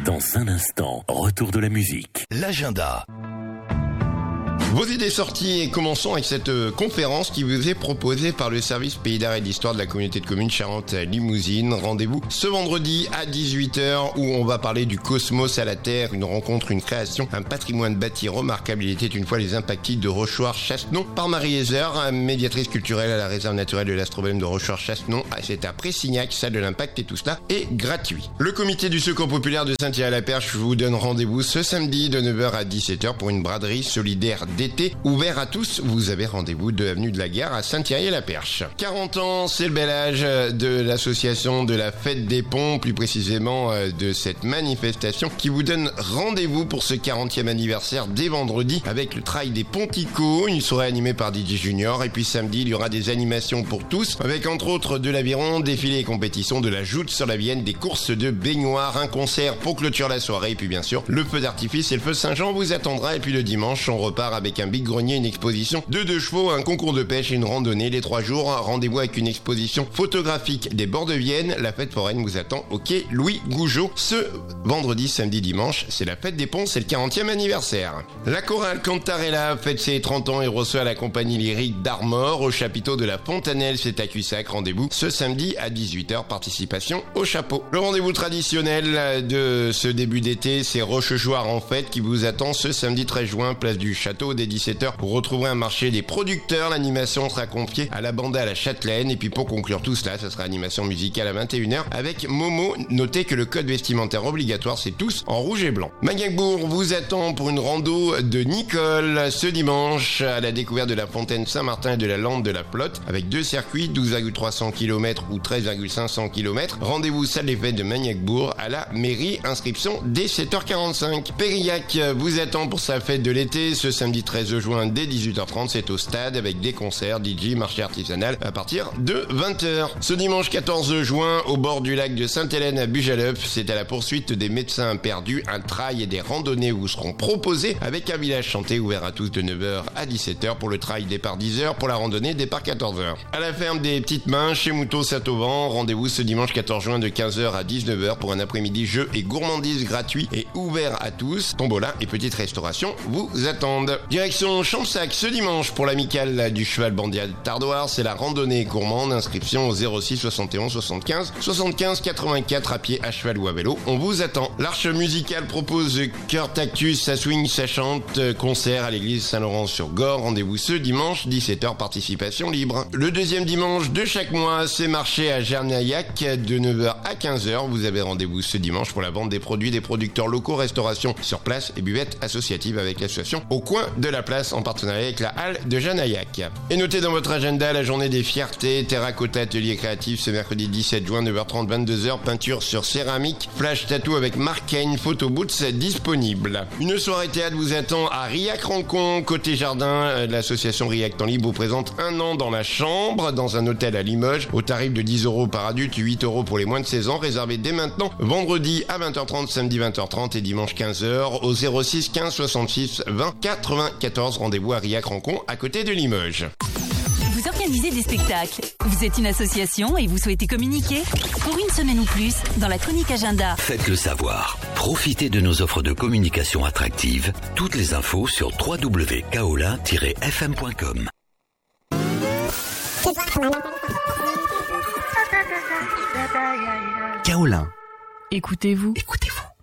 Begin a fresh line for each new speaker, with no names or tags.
Dans un instant, retour de la musique.
L'agenda.
Vos idées sorties et commençons avec cette conférence qui vous est proposée par le service Pays d'Art et d'Histoire de la communauté de communes Charente-Limousine. Rendez-vous ce vendredi à 18h où on va parler du cosmos à la Terre, une rencontre, une création, un patrimoine bâti remarquable. Il était une fois les Impactides de Rochoir-Chassenon par Marie Hezer, médiatrice culturelle à la réserve naturelle de l'Astrobème de Rochoir-Chassenon. C'est à Pressignac, salle de l'Impact et tout cela est gratuit. Le comité du Secours populaire de Saint-Thierry-la-Perche vous donne rendez-vous ce samedi de 9h à 17h pour une braderie solidaire d'été ouvert à tous. Vous avez rendez-vous de l'avenue de la Gare à Saint-Thierry-la-Perche. 40 ans, c'est le bel âge de l'association de la Fête des Ponts, plus précisément de cette manifestation qui vous donne rendez-vous pour ce 40e anniversaire dès vendredi avec le trail des Ponticos, une soirée animée par DJ Junior, et puis samedi il y aura des animations pour tous avec entre autres de l'aviron, défilés et compétitions, de la joute sur la Vienne, des courses de baignoire, un concert pour clôturer la soirée et puis bien sûr le feu d'artifice et le feu Saint-Jean vous attendra. Et puis le dimanche on repart avec un big grenier, une exposition de 2 chevaux, un concours de pêche et une randonnée. Les 3 jours, rendez-vous avec une exposition photographique des bords de Vienne. La fête foraine vous attend au quai Louis Gougeot. Ce vendredi, samedi, dimanche, c'est la fête des ponts, c'est le 40e anniversaire. La chorale Cantarella fête ses 30 ans et reçoit la compagnie lyrique d'Armor au chapiteau de la Fontanelle, c'est à Cussac. Rendez-vous ce samedi à 18h, participation au chapeau. Le rendez-vous traditionnel de ce début d'été, c'est Rochechouart en fête qui vous attend ce samedi 13 juin, place du château dès 17h. Vous retrouverez un marché des producteurs. L'animation sera confiée à la bande à la Châtelaine. Et puis pour conclure tout cela, ça sera animation musicale à 21h avec Momo. Notez que le code vestimentaire obligatoire, c'est tous en rouge et blanc. Magnac-Bourg vous attend pour une rando de Nicole ce dimanche à la découverte de la fontaine Saint-Martin et de la lande de la Plotte avec 2 circuits, 12,300 km ou 13,500 km. Rendez-vous salle des fêtes de Magnac-Bourg à la mairie. Inscription dès 7h45. Périllac vous attend pour sa fête de l'été ce samedi 13 juin dès 18h30, c'est au stade avec des concerts, DJ, marché artisanal à partir de 20h. Ce dimanche 14 juin, au bord du lac de Sainte-Hélène à Bujaleup, c'est à la poursuite des médecins perdus. Un trail et des randonnées vous seront proposés avec un village chanté ouvert à tous de 9h à 17h. Pour le trail, départ 10h, pour la randonnée, départ 14h. À la ferme des Petites Mains, chez Moutot Saint-Auvent, rendez-vous ce dimanche 14 juin de 15h à 19h pour un après-midi jeux et gourmandises gratuits et ouvert à tous. Tombola et petite restauration vous attendent. Direction Champsac ce dimanche pour l'amicale du cheval bandit Tardoir, c'est la randonnée gourmande. Inscription au 06 71 75 75 84 à pied, à cheval ou à vélo. On vous attend. L'Arche musicale propose Cœur Tactus, ça swing, ça chante, concert à l'église Saint-Laurent-sur-Gorre. Rendez-vous ce dimanche 17h, participation libre. Le deuxième dimanche de chaque mois, c'est marché à Gernaillac de 9h à 15h. Vous avez rendez-vous ce dimanche pour la vente des produits des producteurs locaux, restauration sur place et buvette associative avec l'association Au Coin de la Place en partenariat avec la halle de Janaillac. Et notez dans votre agenda la journée des fiertés, Terracotta Atelier Créatif ce mercredi 17 juin 9h30 22h, peinture sur céramique, flash tattoo avec Mark Kane, photo booths disponible. Une soirée théâtre vous attend à Riac-Rancon, côté jardin. L'association Riac Temps Libre vous présente Un an dans la chambre dans un hôtel à Limoges au tarif de 10 € par adulte, 8 € pour les moins de 16 ans. Réservé dès maintenant, vendredi à 20h30, samedi 20h30 et dimanche 15h au 06 15 66 20 94. Rendez-vous à Riac-Rancon, à côté de Limoges.
Vous organisez des spectacles, vous êtes une association et vous souhaitez communiquer? Pour une semaine ou plus, dans la chronique agenda.
Faites-le savoir. Profitez de nos offres de communication attractives. Toutes les infos sur www.kaolin-fm.com. Kaolin.
Écoutez-vous.
Écoutez-vous.